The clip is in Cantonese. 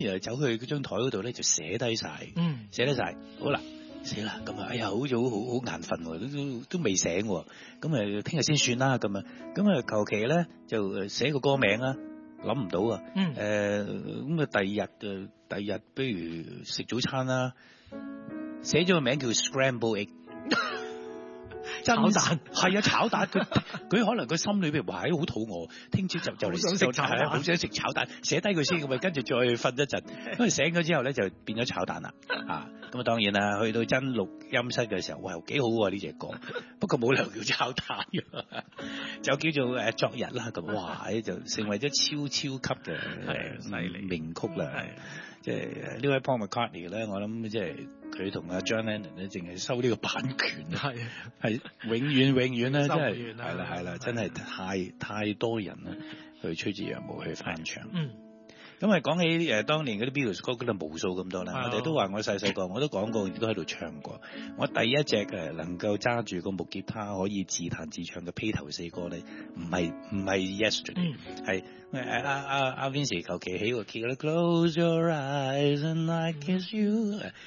就走去嗰張台嗰度咧就寫低晒，寫低晒，好啦。死啦！咁啊，哎呀，好似好眼瞓喎，都未醒喎。咁啊，聽日先算啦。咁啊，求其咧就寫個歌名啦，諗唔到啊。咁啊，第二日，不如食早餐啦，寫咗個名叫 Scramble Egg。炒蛋係啊，炒蛋佢可能佢心裏邊話好肚餓，聽朝就嚟想食炒蛋， 好想食炒蛋，寫低佢先咁啊，跟住再瞓一陣，因為醒咗之後咧就變咗炒蛋啦咁啊當然啦，去到真錄音室嘅時候，哇幾好喎呢隻歌，不過冇理由叫炒蛋就叫做昨日啦咁，哇就成為咗超級嘅名曲啦，即係呢位 Paul McCartney 咧，我諗即係佢同阿 John Lennon 咧，淨係收呢個版權係永遠咧，真係係啦，真係太多人啦去吹住羊毛去翻唱。咁啊講起當年嗰啲 Beatles 歌，嗰度無數咁多啦，我哋都話我細個我都講過，亦都喺度唱過。我第一隻能夠揸住個木吉他可以自彈自唱嘅披頭四歌咧，唔係 Yesterday，係阿 Vince 求其起個 key，Close your eyes and I kiss you，